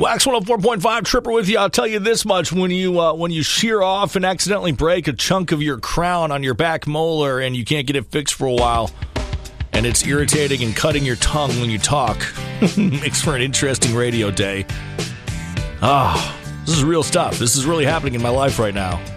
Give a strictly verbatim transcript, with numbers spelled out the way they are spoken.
Wax one oh four point five, Tripper with you. I'll tell you this much. When you uh, when you shear off and accidentally break a chunk of your crown on your back molar and you can't get it fixed for a while, and it's irritating and cutting your tongue when you talk, makes for an interesting radio day. Ah, oh, this is real stuff. This is really happening in my life right now.